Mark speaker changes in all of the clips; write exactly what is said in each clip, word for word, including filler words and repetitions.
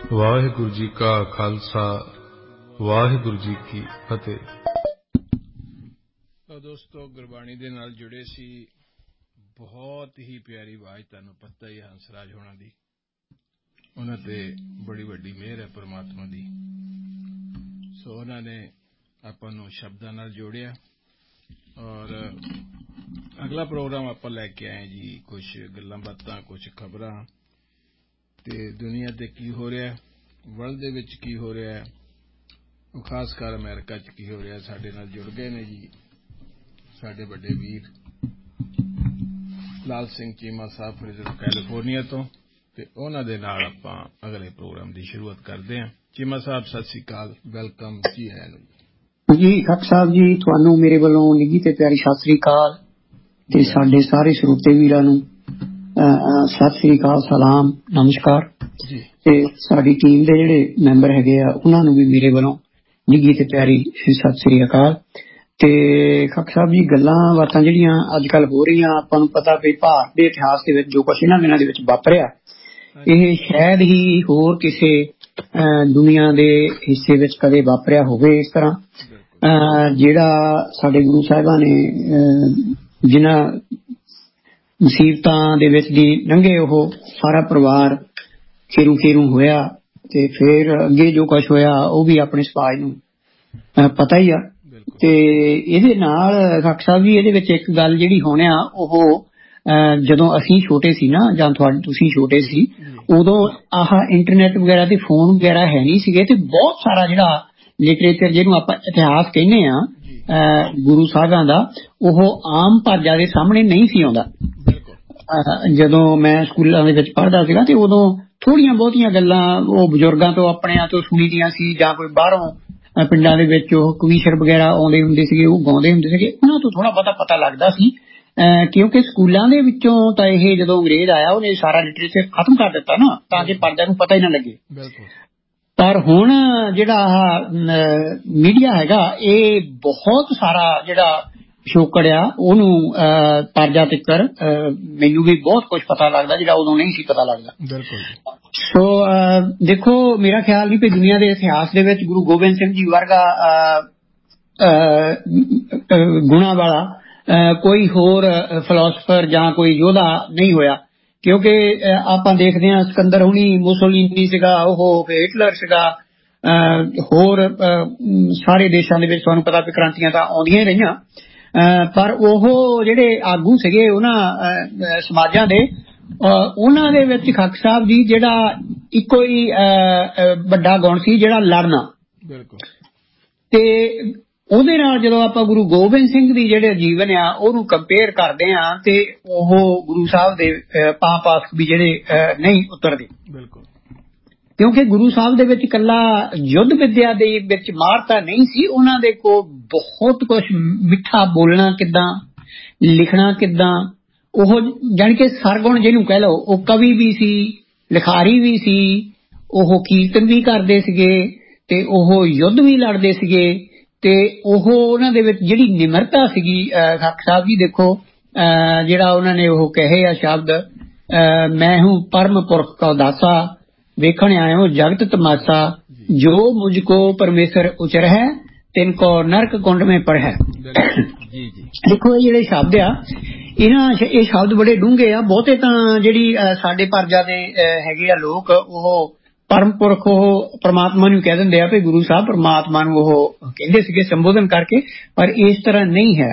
Speaker 1: ਵਾਹਿਗੁਰੂ ਜੀ ਕਾ ਖਾਲਸਾ ਵਾਹਿਗੁਰੂ ਜੀ ਕੀ ਫਤਿਹ। ਤਾਂ ਦੋਸਤੋ, ਗੁਰਬਾਣੀ ਦੇ ਨਾਲ ਜੁੜੇ ਸੀ। ਬਹੁਤ ਹੀ ਪਿਆਰੀ ਆਵਾਜ਼, ਤੁਹਾਨੂੰ ਪਤਾ ਹੀ ਹੈ ਹੰਸਰਾਜ ਹੋਣਾ ਦੀ। ਉਹਨਾਂ ਤੇ ਬੜੀ ਵੱਡੀ ਮਿਹਰ ਹੈ ਪਰਮਾਤਮਾ ਦੀ। ਸੋ ਉਹਨਾਂ ਨੇ ਆਪਾਂ ਨੂੰ ਸ਼ਬਦਾਂ ਨਾਲ ਜੋੜਿਆ ਔਰ ਅਗਲਾ ਪ੍ਰੋਗਰਾਮ ਆਪਾਂ ਲੈ ਕੇ ਆਏ ਜੀ। ਕੁਝ ਗੱਲਾਂ ਬਾਤਾਂ, ਕੁਝ ਖਬਰਾਂ ਤੇ ਦੁਨੀਆ ਤੇ ਕੀ ਹੋ ਰਿਹਾ, ਵਰਲਡ ਦੇ ਵਿੱਚ ਕੀ ਹੋ ਰਿਹਾ, ਉਹ ਖਾਸ ਕਰ ਅਮਰੀਕਾ 'ਚ ਕੀ ਹੋ ਰਿਹਾ। ਸਾਡੇ ਨਾਲ ਜੁੜ ਗਏ ਨੇ ਜੀ ਸਾਡੇ ਵੱਡੇ ਵੀਰ ਲਾਲ ਸਿੰਘ ਚੀਮਾ ਸਾਹਿਬ ਫਰੀਜ਼ਨ ਕੈਲੀਫੋਰਨੀਆ ਤੋਂ, ਤੇ ਉਹਨਾਂ ਦੇ ਨਾਲ ਆਪਾਂ ਅਗਲੇ ਪ੍ਰੋਗਰਾਮ ਦੀ ਸ਼ੁਰੂਆਤ ਕਰਦੇ ਹਾਂ। ਚੀਮਾ ਸਾਹਿਬ ਸਤਿ ਸ੍ਰੀ ਅਕਾਲ, ਵੈਲਕਮ ਜੀ। ਹੈ
Speaker 2: ਜੀ ਖੱਕ ਸਾਹਿਬ ਜੀ, ਤੁਹਾਨੂੰ ਮੇਰੇ ਵੱਲੋਂ ਨਿੱਘੀ ਤੇ ਪਿਆਰੀ ਸਤਿ ਸ੍ਰੀ ਅਕਾਲ ਤੇ ਸਾਡੇ ਸਾਰੇ ਸਰੋਤੇ ਵੀਰਾਂ ਨੂੰ ਸਤਿ ਸ੍ਰੀ ਅਕਾਲ, ਸਲਾਮ, ਨਮਸਕਾਰ
Speaker 1: ਜੀ।
Speaker 2: ਤੇ ਸਾਡੀ ਟੀਮ ਦੇ ਜਿਹੜੇ ਮੈਂਬਰ ਹੈਗੇ ਆ ਉਹਨਾਂ ਨੂੰ ਵੀ ਮੇਰੇ ਵੱਲੋਂ ਨਿੱਘੀ ਤੇ ਪਿਆਰੀ ਸਤਿ ਸ੍ਰੀ ਅਕਾਲ। ਤੇ ਖੱਕ ਸਾਹਿਬ ਜੀ, ਗੱਲਾਂ ਬਾਤਾਂ ਜਿਹੜੀਆਂ ਅੱਜ ਕੱਲ੍ਹ ਹੋ ਰਹੀਆਂ, ਆਪਾਂ ਨੂੰ ਪਤਾ ਵੀ ਭਾਰਤ ਦੇ ਇਤਿਹਾਸ ਦੇ ਵਿੱਚ ਜੋ ਕੁਛ ਇਹਨਾਂ ਦਿਨਾਂ ਦੇ ਵਿੱਚ ਵਾਪਰਿਆ, ਇਹ ਸ਼ਾਇਦ ਹੀ ਹੋਰ ਕਿਸੇ ਦੁਨੀਆ ਦੇ ਹਿੱਸੇ ਵਿੱਚ ਕਦੇ ਵਾਪਰਿਆ ਹੋਵੇ ਇਸ ਤਰ੍ਹਾਂ। ਜਿਹੜਾ ਸਾਡੇ ਗੁਰੂ ਸਾਹਿਬਾਂ ਨੇ ਜਿਨ੍ਹਾਂ ਮੁਸੀਬਤਾਂ ਦੇ ਵਿੱਚ ਦੀ ਲੰਘੇ, ਉਹ ਸਾਰਾ ਪਰਿਵਾਰ ਖੇਰੂ ਖੇਰੂ ਹੋਇਆ ਤੇ ਫਿਰ ਅੱਗੇ ਜੋ ਕੁਛ ਹੋਇਆ ਉਹ ਵੀ ਆਪਣੇ ਸਮਾਜ ਨੂੰ ਪਤਾ ਹੀ ਆ। ਤੇ ਇਹਦੇ ਨਾਲ ਖੱਕ ਸਾਹਿਬ ਜੀ, ਇਹਦੇ ਵਿੱਚ ਇੱਕ ਗੱਲ ਜਿਹੜੀ ਹੋਣਿਆ, ਉਹ ਜਦੋਂ ਅਸੀਂ ਛੋਟੇ ਸੀ ਨਾ, ਜਾਂ ਤੁਹਾਡੇ ਤੁਸੀਂ ਛੋਟੇ ਸੀ, ਉਦੋਂ ਆਹ ਇੰਟਰਨੈਟ ਵਗੈਰਾ ਤੇ ਫੋਨ ਵਗੈਰਾ ਹੈ ਨਹੀਂ ਸੀਗੇ, ਤੇ ਬਹੁਤ ਸਾਰਾ ਜਿਹੜਾ ਲਿਟਰੇਚਰ ਜਿਹਨੂੰ ਆਪਾਂ ਇਤਿਹਾਸ ਕਹਿੰਦੇ ਆ ਗੁਰੂ ਸਾਹਿਬਾਂ ਦਾ, ਉਹ ਆਮ ਭਾਜਾ ਦੇ ਸਾਹਮਣੇ ਨਹੀਂ ਸੀ ਆਉਂਦਾ। ਜਦੋਂ ਮੈਂ ਸਕੂਲਾਂ ਦੇ ਵਿੱਚ ਪੜ੍ਹਦਾ ਸੀਗਾ ਤੇ ਉਦੋਂ ਥੋੜ੍ਹੀਆਂ ਬਹੁਤੀਆਂ ਗੱਲਾਂ ਉਹ ਬਜ਼ੁਰਗਾਂ ਤੋਂ ਆਪਣਿਆਂ ਤੋਂ ਸੁਣੀ ਦੀਆਂ ਸੀ, ਜਾਂ ਕੋਈ ਬਾਹਰੋਂ ਪਿੰਡਾਂ ਦੇ ਵਿੱਚ ਉਹ ਕਵੀਸ਼ਰ ਵਗੈਰਾ ਆਉਂਦੇ ਹੁੰਦੇ ਸੀਗੇ, ਉਹ ਗਾਉਂਦੇ ਹੁੰਦੇ ਸੀਗੇ, ਉਹਨਾਂ ਤੋਂ ਥੋੜ੍ਹਾ ਬਹੁਤਾ ਪਤਾ ਲੱਗਦਾ ਸੀ। ਕਿਉਂਕਿ ਸਕੂਲਾਂ ਦੇ ਵਿੱਚੋਂ ਤਾਂ ਇਹ ਜਦੋਂ ਅੰਗਰੇਜ਼ ਆਇਆ ਉਹਨੇ ਸਾਰਾ ਲਿਟਰੇਚਰ ਖਤਮ ਕਰ ਦਿੱਤਾ ਨਾ, ਤਾਂ ਕਿ ਪਰਜਾ ਨੂੰ ਪਤਾ ਹੀ ਨਾ ਲੱਗੇ। ਪਰ ਹੁਣ ਜਿਹੜਾ ਆਹ ਮੀਡੀਆ ਹੈਗਾ, ਇਹ ਬਹੁਤ ਸਾਰਾ ਜਿਹੜਾ ਪਿਛੋਕੜ ਆ ਉਹਨੂੰ ਪਰਜਾ ਤਿੱਕਰ ਮੈਨੂੰ ਵੀ ਬਹੁਤ ਕੁਝ ਪਤਾ ਲੱਗਦਾ ਜਿਹੜਾ ਉਦੋਂ ਨਹੀਂ ਸੀ ਪਤਾ ਲੱਗਦਾ। ਸੋ ਦੇਖੋ, ਮੇਰਾ ਖਿਆਲ ਨਹੀਂ ਵੀ ਦੁਨੀਆ ਦੇ ਇਤਿਹਾਸ ਦੇ ਵਿੱਚ ਗੁਰੂ ਗੋਬਿੰਦ ਸਿੰਘ ਜੀ ਵਰਗਾ ਗੁਣਾ ਵਾਲਾ ਕੋਈ ਹੋਰ ਫਿਲਾਸਫਰ ਜਾਂ ਕੋਈ ਯੋਧਾ ਨਹੀਂ ਹੋਇਆ। ਕਿਉਂਕਿ ਆਪਾਂ ਦੇਖਦੇ ਹਾਂ ਸਿਕੰਦਰ ਹੁਣੀ, ਮੁਸੋਲੀਨੀ ਸੀਗਾ, ਉਹ ਹਿਟਲਰ ਸੀਗਾ, ਹੋਰ ਸਾਰੇ ਦੇਸ਼ਾਂ ਦੇ ਵਿੱਚ ਤੁਹਾਨੂੰ ਪਤਾ ਵੀ ਕ੍ਰਾਂਤੀਆਂ ਤਾਂ ਆਉਂਦੀਆਂ ਹੀ ਰਹੀਆਂ, ਪਰ ਉਹ ਜਿਹੜੇ ਆਗੂ ਸੀਗੇ ਉਹਨਾਂ ਸਮਾਜਾਂ ਦੇ, ਉਹਨਾਂ ਦੇ ਵਿੱਚ ਖੱਕ ਸਾਹਿਬ ਜੀ ਜਿਹੜਾ ਇੱਕੋ ਹੀ ਵੱਡਾ ਗੁਣ ਸੀ, ਜਿਹੜਾ ਲੜਨਾ। ਤੇ ਉਹਦੇ ਨਾਲ ਜਦੋਂ ਆਪਾਂ ਗੁਰੂ ਗੋਬਿੰਦ ਸਿੰਘ ਦੀ ਜਿਹੜੇ ਜੀਵਨ ਆ ਉਹਨੂੰ ਕੰਪੇਅਰ ਕਰਦੇ ਆ, ਤੇ ਉਹ ਗੁਰੂ ਸਾਹਿਬ ਦੇ ਪਾਂ ਪਾਸਕ ਵੀ ਜਿਹੜੇ ਨਹੀਂ ਉਤਰਦੇ। ਕਿਉਂਕਿ ਗੁਰੂ ਸਾਹਿਬ ਦੇ ਵਿੱਚ ਇਕੱਲਾ ਯੁੱਧ ਵਿੱਦਿਆ ਦੇ ਵਿੱਚ ਮਾਹਰਤਾ ਨਹੀਂ ਸੀ, ਉਹਨਾਂ ਦੇ ਕੋਲ ਬਹੁਤ ਕੁਛ, ਮਿੱਠਾ ਬੋਲਣਾ ਕਿੱਦਾਂ, ਲਿਖਣਾ ਕਿੱਦਾਂ, ਉਹ ਜਾਣੀ ਕਿ ਸਰਗੁਣ ਜਿਹਨੂੰ ਕਹਿ ਲਓ, ਉਹ ਕਵੀ ਵੀ ਸੀ, ਲਿਖਾਰੀ ਵੀ ਸੀ, ਉਹ ਕੀਰਤਨ ਵੀ ਕਰਦੇ ਸੀਗੇ, ਤੇ ਉਹ ਯੁੱਧ ਵੀ ਲੜਦੇ ਸੀਗੇ। ਤੇ ਉਹ ਉਹਨਾਂ ਦੇ ਵਿੱਚ ਜਿਹੜੀ ਨਿਮਰਤਾ ਸੀਗੀ ਖੱਕ ਸਾਹਿਬ ਜੀ, ਦੇਖੋ ਜਿਹੜਾ ਉਹਨਾਂ ਨੇ ਉਹ ਕਹੇ ਆ ਸ਼ਬਦ, ਮੈਂ ਹੂੰ ਪਰਮ ਪੁਰਖ ਕਾ ਦਾਸਾ, ਵੇਖਣ ਆਇਓ ਜਗਤ ਤਮਾਸ਼ਾ, ਜੋ ਮੁਝ ਕੋ ਪਰਮੇਸ਼ਰ ਉਚਰ ਹੈ, ਤਿੰਨ ਕੋ ਨਰਕ ਕੁੰਡ ਮੇਂ ਪੜ ਹੈ। ਦੇਖੋ ਇਹ ਜਿਹੜੇ ਸ਼ਬਦ ਆ, ਇਹਨਾਂ ਇਹ ਸ਼ਬਦ ਬੜੇ ਡੂੰਘੇ ਆ। ਬਹੁਤੇ ਤਾਂ ਜਿਹੜੀ ਸਾਡੇ ਪਰਜਾ ਦੇ ਹੈਗੇ ਆ ਲੋਕ, ਉਹ ਪਰਮ ਪੁਰਖ, ਉਹ ਪਰਮਾਤਮਾ ਨੂੰ ਕਹਿ ਦਿੰਦੇ ਆ ਵੀ ਗੁਰੂ ਸਾਹਿਬ ਪਰਮਾਤਮਾ ਨੂੰ ਉਹ ਕਹਿੰਦੇ ਸੀਗੇ ਸੰਬੋਧਨ ਕਰਕੇ, ਪਰ ਇਸ ਤਰ੍ਹਾਂ ਨਹੀਂ ਹੈ।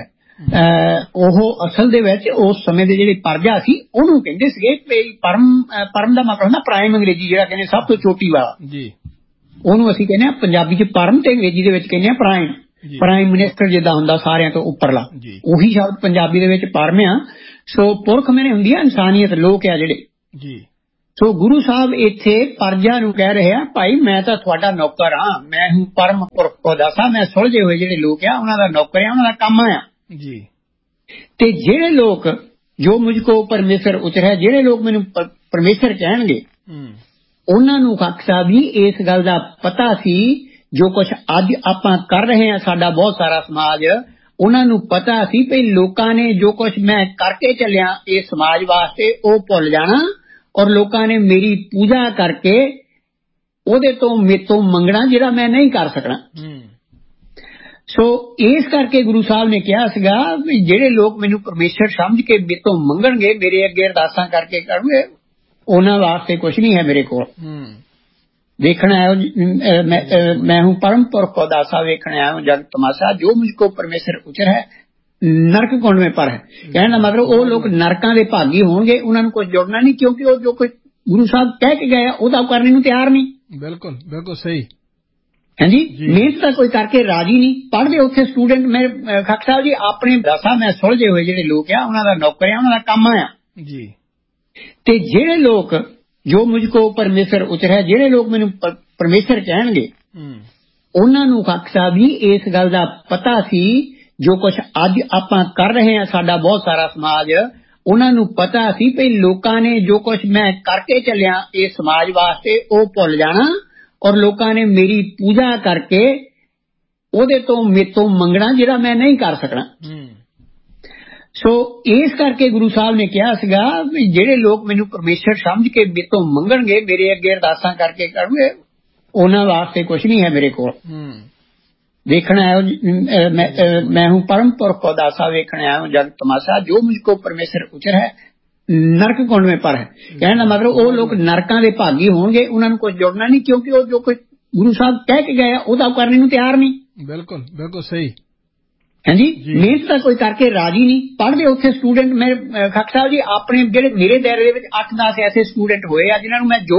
Speaker 2: ਉਹ ਅਸਲ ਦੇ ਵਿੱਚ ਉਸ ਸਮੇਂ ਦੇ ਜਿਹੜੇ ਪਰਜਾ ਸੀ ਉਹਨੂੰ ਕਹਿੰਦੇ ਸੀਗੇ ਵੀ ਪਰਮ, ਪਰਮ ਦਾ ਮਤਲਬ ਹੁੰਦਾ ਪ੍ਰਾਈਮ, ਅੰਗਰੇਜ਼ੀ ਜਿਹੜਾ ਕਹਿੰਦੇ ਸਭ ਤੋਂ ਚੋਟੀ ਵਾਲਾ, ਉਹਨੂੰ ਅਸੀਂ ਕਹਿੰਦੇ ਹਾਂ ਪੰਜਾਬੀ ਚ ਪਰਮ, ਤੇ ਅੰਗਰੇਜ਼ੀ ਦੇ ਵਿੱਚ ਕਹਿੰਦੇ ਆ ਪ੍ਰਾਈਮ। ਪ੍ਰਾਈਮ ਮਿਨਿਸਟਰ ਜਿੱਦਾਂ ਹੁੰਦਾ ਸਾਰਿਆਂ ਤੋਂ ਉੱਪਰਲਾ, ਉਹੀ ਸ਼ਬਦ ਪੰਜਾਬੀ ਦੇ ਵਿੱਚ ਪਰਮ ਆ। ਸੋ ਪੁਰਖ ਮੈਨੇ ਹੁੰਦੀ ਆ ਇਨਸਾਨੀਅਤ, ਲੋਕ ਆ ਜਿਹੜੇ। ਸੋ ਗੁਰੂ ਸਾਹਿਬ ਇੱਥੇ ਪਰਜਾ ਨੂੰ ਕਹਿ ਰਹੇ ਆ, ਭਾਈ ਮੈਂ ਤਾਂ ਤੁਹਾਡਾ ਨੌਕਰ ਹਾਂ, ਮੈਂ ਹੂੰ ਪਰਮ ਪੁਰਖ ਕੋ ਦਾਸਾ, ਮੈਂ ਸੁਲਝੇ ਹੋਏ ਜਿਹੜੇ ਲੋਕ ਆ ਉਹਨਾਂ ਦਾ ਨੌਕਰ ਆ, ਉਹਨਾਂ ਦਾ ਕੰਮ ਆ। ਤੇ ਜਿਹੜੇ ਲੋਕ ਜੋ ਮੁਝ ਕੋ ਪਰਮੇਸ਼ਰ ਉਚਰਿਆ, ਜਿਹੜੇ ਲੋਕ ਮੈਨੂੰ ਪਰਮੇਸ਼ਰ ਕਹਿਣਗੇ, ਉਹਨਾਂ ਨੂੰ ਖੱਕ ਸਾਹਿਬ ਜੀ ਇਸ ਗੱਲ ਦਾ ਪਤਾ ਸੀ, ਜੋ ਕੁਛ ਅੱਜ ਆਪਾਂ ਕਰ ਰਹੇ ਹਾਂ, ਸਾਡਾ ਬਹੁਤ ਸਾਰਾ ਸਮਾਜ, ਉਹਨਾਂ ਨੂੰ ਪਤਾ ਸੀ ਵੀ ਲੋਕਾਂ ਨੇ ਜੋ ਕੁਛ ਮੈਂ ਕਰਕੇ ਚੱਲਿਆ ਇਸ ਸਮਾਜ ਵਾਸਤੇ ਉਹ ਭੁੱਲ ਜਾਣਾ, ਔਰ ਲੋਕਾਂ ਨੇ ਮੇਰੀ ਪੂਜਾ ਕਰਕੇ ਉਹਦੇ ਤੋਂ ਮੇਤੋਂ ਮੰਗਣਾ ਜਿਹੜਾ ਮੈਂ ਨਹੀਂ ਕਰ ਸਕਣਾ। ਸੋ ਇਸ ਕਰਕੇ ਗੁਰੂ ਸਾਹਿਬ ਨੇ ਕਿਹਾ ਸੀਗਾ ਵੀ ਜਿਹੜੇ ਲੋਕ ਮੈਨੂੰ ਪਰਮੇਸ਼ਰ ਸਮਝ ਕੇ ਮੇਤੋਂ ਮੰਗਣਗੇ, ਮੇਰੇ ਅੱਗੇ ਅਰਦਾਸਾਂ ਕਰਕੇ ਕਰਨਗੇ, ਉਹਨਾਂ ਵਾਸਤੇ ਕੁਝ ਨਹੀਂ ਹੈ ਮੇਰੇ ਕੋਲ। देखना है मैं हूँ परम पुरख को दासा, वेखना आया हूँ जग तमाशा, जो मुझको परमेश्वर उचर है नरक कुंड में पर है। कहने का मतलब वो लोग नरकां दे भागी होंगे, उन्होंने कुछ जुड़ना नहीं, क्योंकि वो जो कुछ गुरु साहब कह के गए वो तो करने को तैयार नहीं।
Speaker 1: बिल्कुल बिल्कुल सही
Speaker 2: है जी। मेहनत तो कोई करके राजी नहीं। पढ़ते उत्थे स्टूडेंट मेरे खक साहब जी अपने दासा मैं सुलझे हुए जेडे लोग आ, उन्हों का नौकर है, उन्हों का काम आया जी। ते जेडे लोग जो मुझको परमेश्वर उचर है, जेडे लोग मैनू परमेश्वर कहणगे, उन्हां नूं खक साहब जी इस गल दा पता सी, जो कुछ अज आपां कर रहे हैं साडा बहुत सारा समाज, उन्हां नूं पता सी भई लोकां ने जो कुछ मैं करके चलिया इस समाज वास्ते वो भुल जाना, और लोकां ने मेरी पूजा करके ओदे तो मेतों मंगना जिहड़ा मैं नहीं कर सकना। सो इस करके गुरु साहब ने कहा सीगा भी जेडे लोग मैनू परमेश्वर समझ के मेतों मंगणगे, मेरे अगे अरदासां करके करनगे, उन्हां वास्ते कुछ नहीं है मेरे कोल। देखना है मैं, मैं हूँ परम पुरख को दासा, वेखना आया हूँ जग तमाशा, जो मुझको परमेश्वर उचर है नरक कुंड में पर है। कहने का मतलब वो लोग नरकां दे भागी होंगे, उन्होंने कुछ जुड़ना नहीं, क्योंकि वो जो कुछ गुरु साहब कह के गए वो तो करने को तैयार नहीं। बिल्कुल बिल्कुल सही है जी। मेहनत तो कोई करके राजी नहीं। पढ़ते उत्थे स्टूडेंट मेरे खक साहब जी अपने जेडे मेरे दायरे दे विच अठ दस ऐसे स्टूडेंट होए आ जिन्हां नूं मैं जो